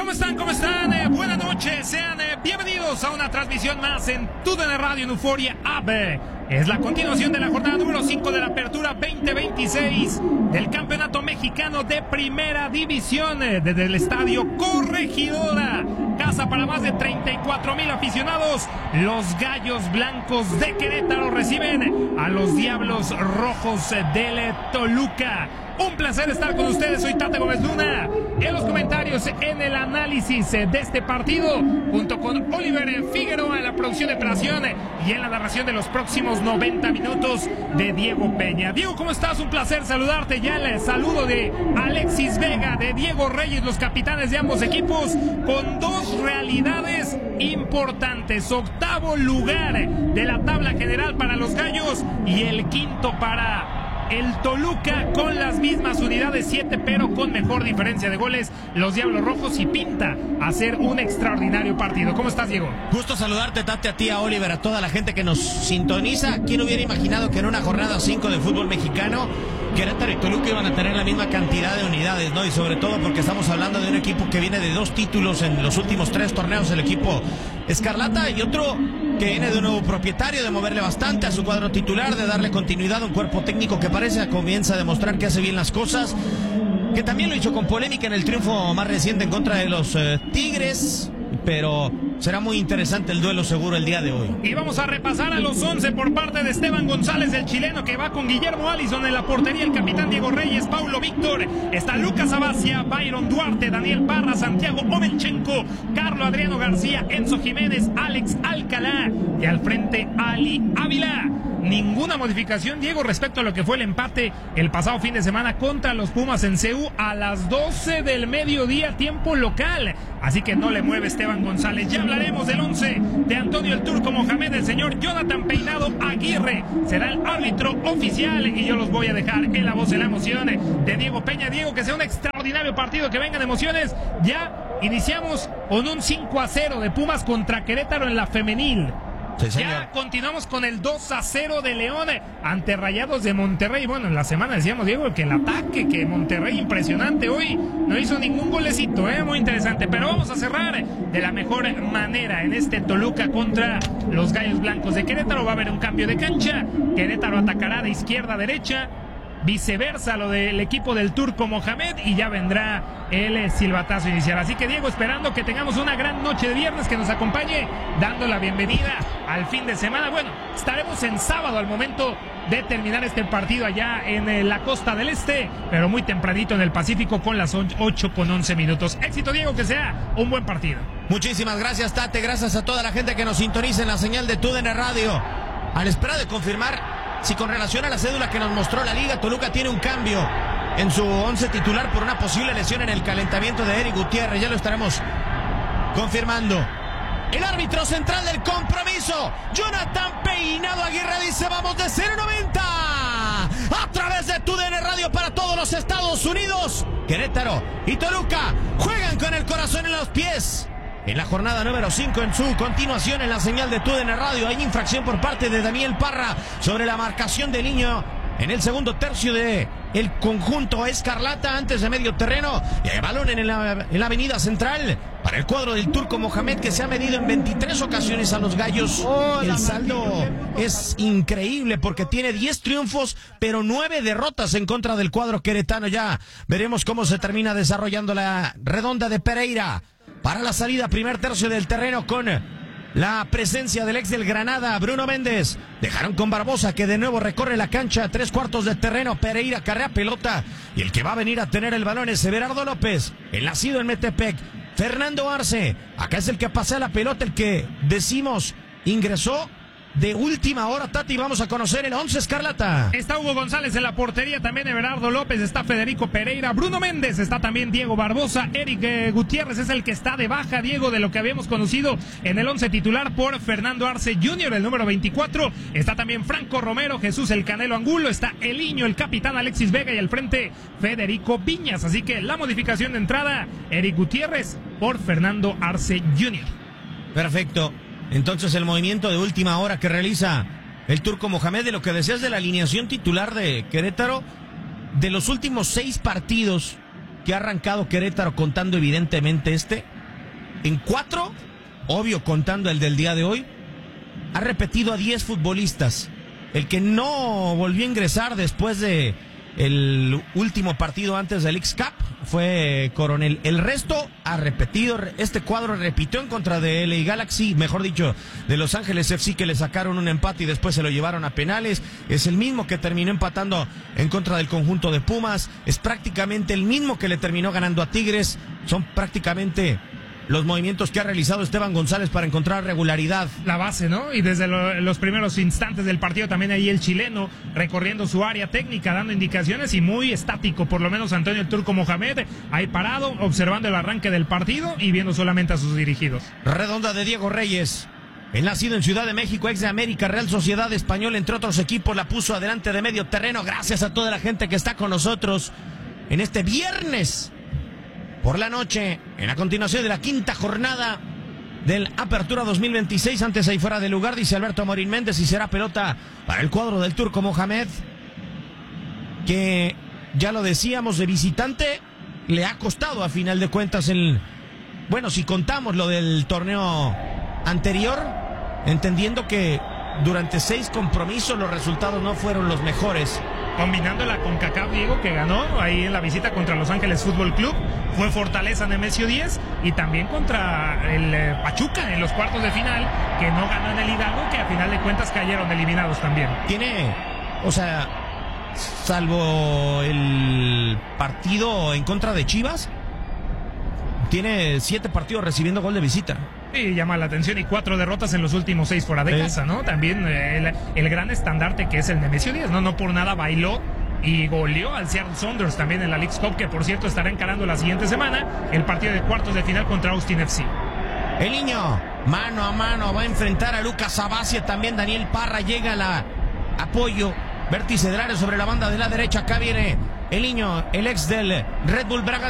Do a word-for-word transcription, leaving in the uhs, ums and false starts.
¿Cómo están? ¿Cómo están? Eh, buenas noches, sean eh, bienvenidos a una transmisión más en T U D N Radio en Euforia A B. Es la continuación de la jornada número cinco de la Apertura veinte veintiséis del Campeonato Mexicano de Primera División, eh, desde el Estadio Corregidora. Casa para más de treinta y cuatro mil aficionados. Los Gallos Blancos de Querétaro reciben a los Diablos Rojos del Toluca. Un placer estar con ustedes, soy Tate Gómez Luna, en los comentarios, en el análisis de este partido, junto con Oliver Figueroa en la producción de operación y en la narración de los próximos noventa minutos de Diego Peña. Diego, ¿cómo estás? Un placer saludarte. Ya el saludo de Alexis Vega, de Diego Reyes, los capitanes de ambos equipos, con dos realidades importantes. Octavo lugar de la tabla general para los Gallos y el quinto para el Toluca, con las mismas unidades, siete, pero con mejor diferencia de goles, los Diablos Rojos, y pinta a ser un extraordinario partido. ¿Cómo estás, Diego? Gusto saludarte, Tate, a ti, a Oliver, a toda la gente que nos sintoniza. ¿Quién hubiera imaginado que en una jornada cinco de fútbol mexicano Querétaro y Toluca iban a tener la misma cantidad de unidades, ¿no? Y sobre todo porque estamos hablando de un equipo que viene de dos títulos en los últimos tres torneos, el equipo Escarlata, y otro que viene de un nuevo propietario, de moverle bastante a su cuadro titular, de darle continuidad a un cuerpo técnico que parece comienza a demostrar que hace bien las cosas, que también lo hizo con polémica en el triunfo más reciente en contra de los eh, Tigres, pero será muy interesante el duelo seguro el día de hoy. Y vamos a repasar a los once por parte de Esteban González, el chileno, que va con Guillermo Allison en la portería, el capitán Diego Reyes, Paulo Víctor, está Lucas Abacia, Byron Duarte, Daniel Parra, Santiago Omenchenko, Carlos Adriano García, Enzo Jiménez, Alex Alcalá, y al frente Ali Ávila. Ninguna modificación, Diego, respecto a lo que fue el empate el pasado fin de semana contra los Pumas en C U a las doce del mediodía, tiempo local. Así que no le mueve Esteban González. Ya hablaremos del once de Antonio el Turco Mohamed. El señor Jonathan Peinado Aguirre será el árbitro oficial, y yo los voy a dejar en la voz de la emoción de Diego Peña. Diego, que sea un extraordinario partido, que vengan emociones. Ya iniciamos con un cinco a cero de Pumas contra Querétaro en la femenil. Sí, ya continuamos con el dos a cero de León ante Rayados de Monterrey. Bueno, en la semana decíamos, Diego, que el ataque, que Monterrey impresionante, hoy no hizo ningún golecito, ¿eh? Muy interesante. Pero vamos a cerrar de la mejor manera en este Toluca contra los Gallos Blancos de Querétaro. Va a haber un cambio de cancha. Querétaro atacará de izquierda a derecha, viceversa lo del equipo del Turco Mohamed, y ya vendrá el silbatazo inicial. Así que, Diego, esperando que tengamos una gran noche de viernes, que nos acompañe dando la bienvenida al fin de semana. Bueno, estaremos en sábado al momento de terminar este partido allá en la costa del este, pero muy tempranito en el Pacífico, con las ocho con once minutos. Éxito, Diego, que sea un buen partido. Muchísimas gracias, Tate, gracias a toda la gente que nos sintoniza en la señal de T U D N Radio. A la espera de confirmar si con relación a la cédula que nos mostró la liga, Toluca tiene un cambio en su once titular por una posible lesión en el calentamiento de Eric Gutiérrez. Ya lo estaremos confirmando. El árbitro central del compromiso, Jonathan Peinado Aguirre, dice: vamos de cero noventa a través de T U D N Radio para todos los Estados Unidos. Querétaro y Toluca juegan con el corazón en los pies. En la jornada número cinco, en su continuación en la señal de T U D N Radio, hay infracción por parte de Daniel Parra sobre la marcación de Niño en el segundo tercio de el conjunto Escarlata, antes de medio terreno, y hay balón en la, en la avenida central para el cuadro del Turco Mohamed, que se ha medido en veintitrés ocasiones a los Gallos. Oh, el saldo es increíble porque tiene diez triunfos, pero nueve derrotas en contra del cuadro queretano. Ya veremos cómo se termina desarrollando la redonda de Pereira para la salida, primer tercio del terreno, con la presencia del ex del Granada, Bruno Méndez. Dejaron con Barbosa, que de nuevo recorre la cancha, tres cuartos de terreno. Pereira carrea pelota, y el que va a venir a tener el balón es Everardo López, el nacido en Metepec. Fernando Arce, acá es el que pasea la pelota, el que decimos ingresó de última hora, Tati. Vamos a conocer el once Escarlata. Está Hugo González en la portería, también Everardo López, está Federico Pereira, Bruno Méndez, está también Diego Barbosa. Eric eh, Gutiérrez es el que está de baja, Diego, de lo que habíamos conocido en el once titular por Fernando Arce junior, el número veinticuatro. Está también Franco Romero, Jesús el Canelo Angulo, está Eliño, el capitán Alexis Vega, y al frente Federico Viñas. Así que la modificación de entrada, Eric Gutiérrez por Fernando Arce junior Perfecto. Entonces el movimiento de última hora que realiza el Turco Mohamed, de lo que decías de la alineación titular de Querétaro, de los últimos seis partidos que ha arrancado Querétaro, contando evidentemente este, en cuatro, obvio contando el del día de hoy, ha repetido a diez futbolistas. El que no volvió a ingresar después de el último partido antes del X-Cup fue Coronel. El resto ha repetido. Este cuadro repitió en contra de L A Galaxy, mejor dicho, de Los Ángeles F C, que le sacaron un empate y después se lo llevaron a penales. Es el mismo que terminó empatando en contra del conjunto de Pumas. Es prácticamente el mismo que le terminó ganando a Tigres. Son prácticamente los movimientos que ha realizado Esteban González para encontrar regularidad. La base, ¿no? Y desde lo, los primeros instantes del partido también ahí el chileno recorriendo su área técnica, dando indicaciones y muy estático, por lo menos Antonio el Turco Mohamed, ahí parado, observando el arranque del partido y viendo solamente a sus dirigidos. Redonda de Diego Reyes. El nacido en Ciudad de México, ex de América, Real Sociedad Español, entre otros equipos, la puso adelante de medio terreno. Gracias a toda la gente que está con nosotros en este viernes por la noche, en la continuación de la quinta jornada del Apertura dos mil veintiséis. Antes ahí fuera de lugar, dice Alberto Morín Méndez, y será pelota para el cuadro del Turco Mohamed, que ya lo decíamos, de visitante le ha costado a final de cuentas el... Bueno, si contamos lo del torneo anterior, entendiendo que durante seis compromisos los resultados no fueron los mejores. Combinando la CONCACAF, Diego, que ganó ahí en la visita contra Los Ángeles Fútbol Club, fue Fortaleza Nemesio diez, y también contra el eh, Pachuca en los cuartos de final, que no ganó en el Hidalgo, que a final de cuentas cayeron eliminados también. Tiene, o sea, salvo el partido en contra de Chivas, tiene siete partidos recibiendo gol de visita. Sí, llama la atención, y cuatro derrotas en los últimos seis fuera de sí. casa, ¿no? También eh, el, el gran estandarte que es el Nemesio diez, ¿no? No por nada bailó y goleó al Seattle Sounders también en la Leagues Cup, que por cierto estará encarando la siguiente semana el partido de cuartos de final contra Austin F C. El niño, mano a mano, va a enfrentar a Lucas Sabacia, también Daniel Parra llega al apoyo, vértice del área sobre la banda de la derecha. Acá viene el niño, el ex del Red Bull Braga.